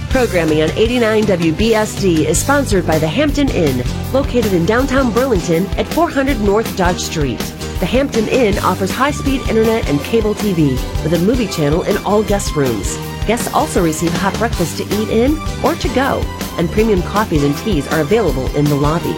Programming on 89 WBSD is sponsored by the Hampton Inn, located in downtown Burlington at 400 North Dodge Street. The Hampton Inn offers high-speed internet and cable TV with a movie channel in all guest rooms. Guests also receive hot breakfast to eat in or to go, and premium coffees and teas are available in the lobby.